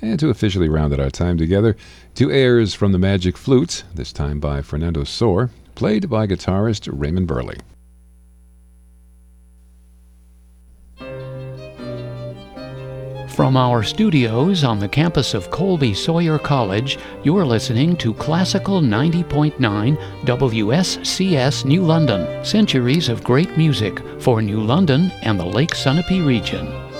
And to officially round out our time together, two airs from the Magic Flute, this time by Fernando Sor, played by guitarist Raymond Burley. From our studios on the campus of Colby Sawyer College, you're listening to Classical 90.9 WSCS New London. Centuries of great music for New London and the Lake Sunapee region.